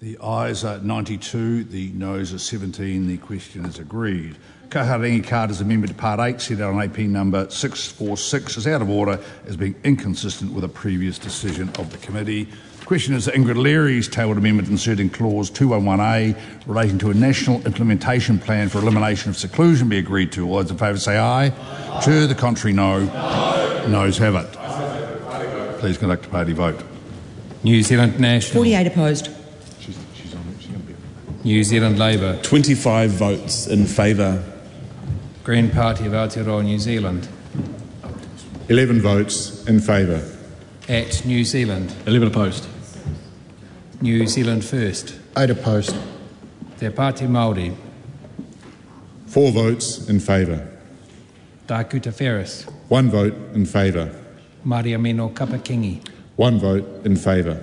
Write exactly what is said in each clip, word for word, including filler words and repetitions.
The ayes are ninety-two, the noes are seventeen. The question is agreed. Kaharangi Carter's amendment to Part eight, set out on A P number six forty-six, is out of order as being inconsistent with a previous decision of the committee. The question is that Ingrid Leary's tabled amendment inserting clause two eleven A relating to a national implementation plan for elimination of seclusion be agreed to. All those in favour say aye. Aye. To the contrary, no. No. Noes have it. Please conduct a party vote. New Zealand National. forty-eight opposed. She's, she's on it. She's going to be. New Zealand Labour. twenty-five votes in favour. Green Party of Aotearoa New Zealand. eleven votes in favour. Act New Zealand. eleven opposed. New Zealand First. eight opposed. Te Pāti Māori. four votes in favour. Tākuta Ferris. one vote in favour. Maria Mino Kapakingi. one vote in favour.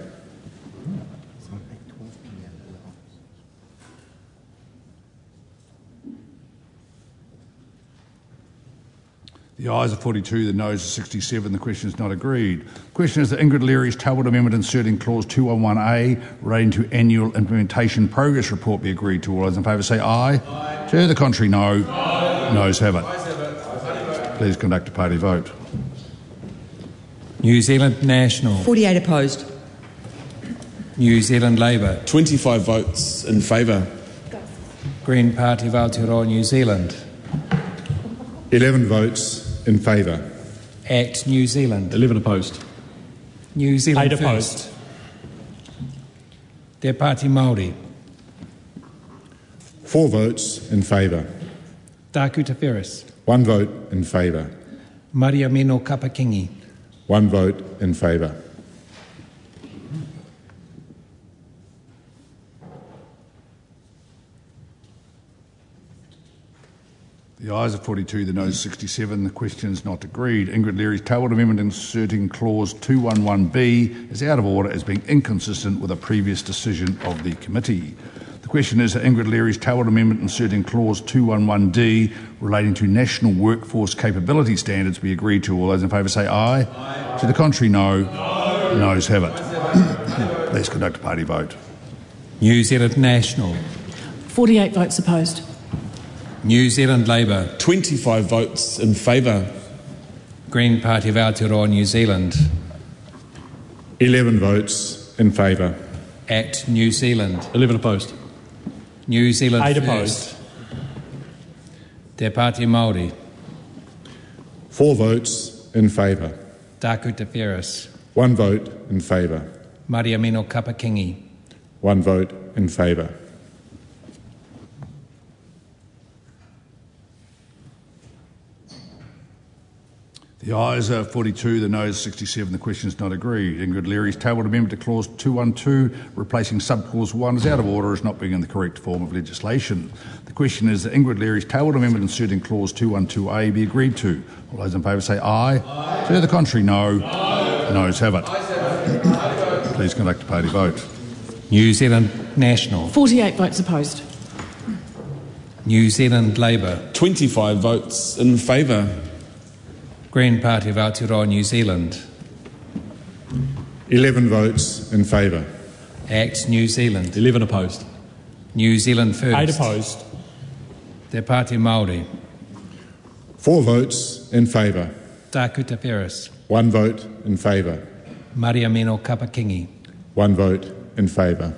The ayes are forty-two, the noes are sixty-seven. The question is not agreed. The question is that Ingrid Leary's tabled amendment inserting clause two eleven A relating to annual implementation progress report be agreed to. All those in favour say aye. Aye. To the contrary, no. No. Noes have it. Please conduct a party vote. New Zealand National. forty-eight opposed. New Zealand Labour. twenty-five votes in favour. Green Party of Aotearoa New Zealand. eleven votes in favour. Act New Zealand. eleven opposed. New Zealand eight First. opposed. Te Pāti Māori. four votes in favour. Tākuta Ferris. one vote in favour. Maria Mino Kapakingi. one vote in favour. The ayes are forty-two, the noes sixty-seven. The question is not agreed. Ingrid Leary's tabled amendment inserting clause two eleven B is out of order as being inconsistent with a previous decision of the committee. The question is that Ingrid Leary's tabled amendment inserting clause two eleven D relating to national workforce capability standards be agreed to. All those in favour say aye. Aye. To the contrary, no. No. Noes have it. Please conduct a party vote. New Zealand National. forty-eight votes opposed. New Zealand Labour. twenty-five votes in favour. Green Party of Aotearoa New Zealand. eleven votes in favour. Act New Zealand. eleven opposed. New Zealand eight First. opposed. Te Pāti Māori. four votes in favour. Tākuta Ferris. one vote in favour. Maria Mino Kapakingi. one vote in favour. The ayes are forty-two, the noes sixty-seven. The question is not agreed. Ingrid Leary's tabled amendment to clause two twelve, replacing subclause one, is out of order as not being in the correct form of legislation. The question is that Ingrid Leary's tabled amendment inserting clause two twelve A be agreed to. All those in favour say aye. Aye. To the contrary, no. No. Noes have it. Please conduct a party vote. New Zealand National. forty-eight votes opposed. New Zealand Labour. twenty-five votes in favour. Green Party of Aotearoa New Zealand. eleven votes in favour. Act New Zealand. eleven opposed. New Zealand First. eight opposed. Te Pāti Māori. four votes in favour. Tākuta Ferris. one vote in favour. Maria Mino Kapakingi. one vote in favour.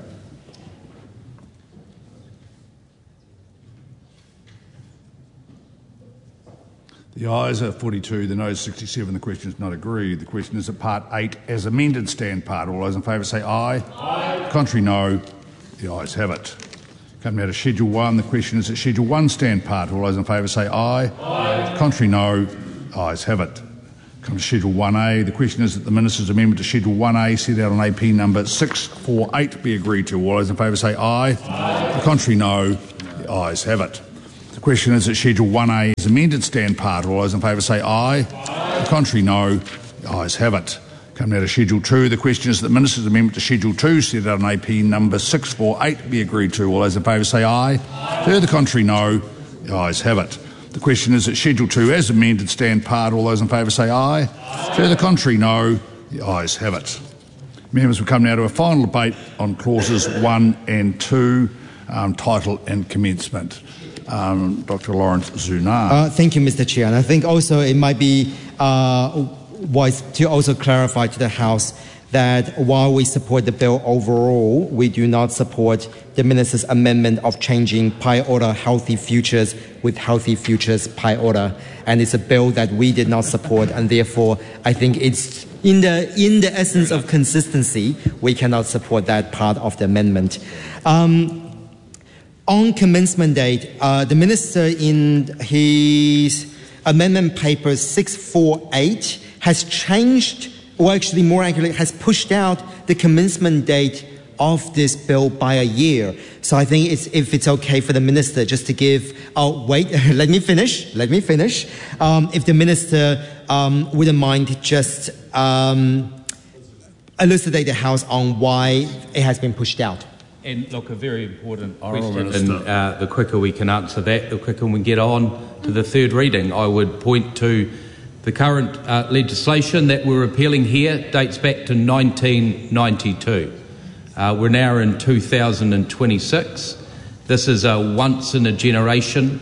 The ayes are forty-two, the noes sixty-seven. The question is not agreed. The question is that Part eight, as amended, stand part. All those in favour say aye. Aye. Contrary, no. The ayes have it. Come now to Schedule one. The question is that Schedule one stand part. All those in favour say aye. Aye. Contrary, no. Ayes have it. Come to Schedule one A. The question is that the Minister's amendment to Schedule one A set out on A P number six forty-eight be agreed to. All those in favour say aye. Aye. The contrary, no. The ayes have it. The question is that Schedule one A is amended stand part. All those in favour say aye. Aye. The contrary, no. The ayes have it. Come now to Schedule two. The question is that the Minister's amendment to Schedule two set out on A P number six forty-eight be agreed to. All those in favour say aye. Aye. To the contrary, no. The ayes have it. The question is that Schedule two as amended stand part. All those in favour say aye. Aye. To the contrary, no. The ayes have it. Members, we come now to a final debate on clauses one and two, um, title and commencement. Um, Doctor Lawrence Zunnar. Uh, thank you, Mister Chair. And I think also it might be uh, wise to also clarify to the House that while we support the bill overall, we do not support the Minister's amendment of changing Pi Order Healthy Futures with Healthy Futures Pi Order. And it's a bill that we did not support, and therefore I think it's in the, in the essence of consistency, we cannot support that part of the amendment. Um, on commencement date, uh, the Minister in his amendment paper six forty-eight has changed, or actually more accurately, has pushed out the commencement date of this bill by a year. So I think it's, if it's okay for the Minister just to give, oh wait, let me finish, let me finish. Um, if the Minister um, wouldn't mind just um, elucidate the House on why it has been pushed out. And look, a very important Honourable question, Minister. and uh, the quicker we can answer that, the quicker we get on to the third reading. I would point to the current uh, legislation that we're appealing here dates back to nineteen ninety-two. Uh, we're now in two thousand twenty-six. This is a once-in-a-generation,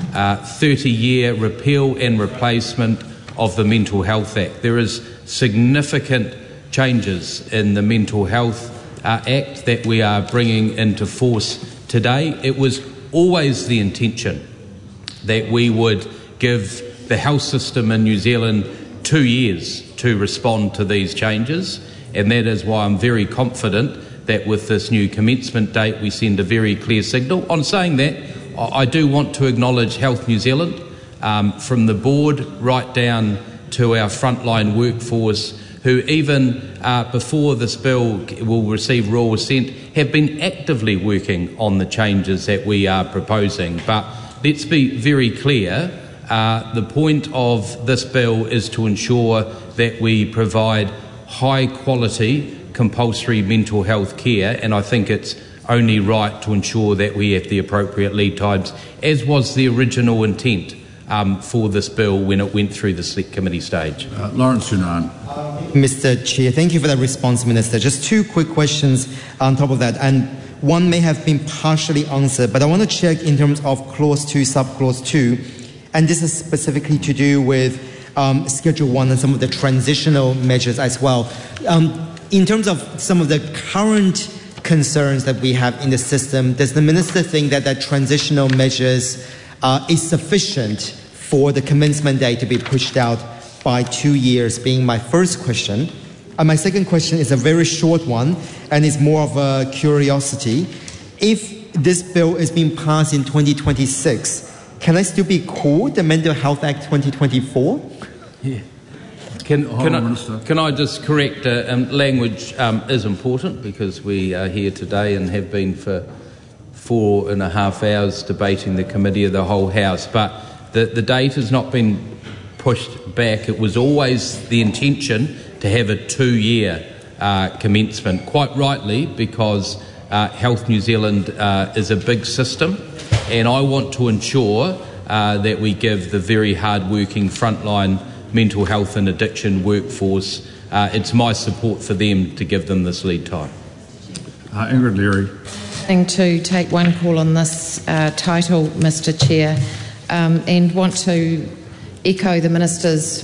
thirty-year uh, repeal and replacement of the Mental Health Act. There is significant changes in the Mental Health uh, Act that we are bringing into force today. It was always the intention that we would give the health system in New Zealand two years to respond to these changes, and that is why I'm very confident that with this new commencement date we send a very clear signal. On saying that, I do want to acknowledge Health New Zealand, um, from the board right down to our frontline workforce, who even uh, before this bill will receive royal assent have been actively working on the changes that we are proposing. But let's be very clear, uh, the point of this bill is to ensure that we provide high quality compulsory mental health care, and I think it's only right to ensure that we have the appropriate lead times, as was the original intent um, for this bill when it went through the select committee stage. Uh, Lawrence Zunnar. Mister Chair, thank you for that response, Minister. Just two quick questions on top of that, and one may have been partially answered, but I want to check in terms of clause two, subclause two, and this is specifically to do with um, Schedule one and some of the transitional measures as well. Um, in terms of some of the current concerns that we have in the system, does the Minister think that that transitional measures uh, is sufficient for the commencement date to be pushed out by two years, being my first question? And my second question is a very short one, and is more of a curiosity. If this bill is being passed in twenty twenty-six, can I still be called the Mental Health Act twenty twenty-four? Yeah. Can, can, I, can I just correct, uh, um, language um, is important because we are here today and have been for four and a half hours debating the committee of the whole House, but the, the date has not been pushed back. It was always the intention to have a two-year uh, commencement, quite rightly, because uh, Health New Zealand uh, is a big system, and I want to ensure uh, that we give the very hard-working frontline mental health and addiction workforce, uh, it's my support for them to give them this lead time. Uh, Ingrid Leary. To take one call on this uh, title, Mister Chair, um, and want to echo the Minister's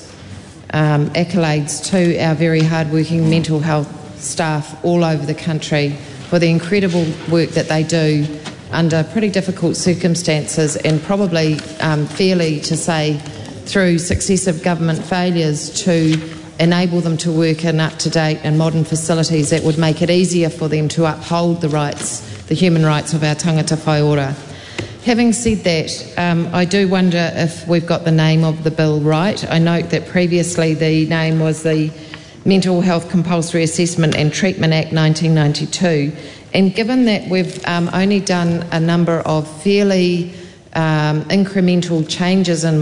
um, accolades to our very hard-working mental health staff all over the country for the incredible work that they do under pretty difficult circumstances, and probably um, fairly to say through successive government failures to enable them to work in up-to-date and modern facilities that would make it easier for them to uphold the rights, the human rights of our tangata whaiora. Having said that, um, I do wonder if we've got the name of the bill right. I note that previously the name was the Mental Health Compulsory Assessment and Treatment Act nineteen ninety-two, and given that we've um, only done a number of fairly um, incremental changes in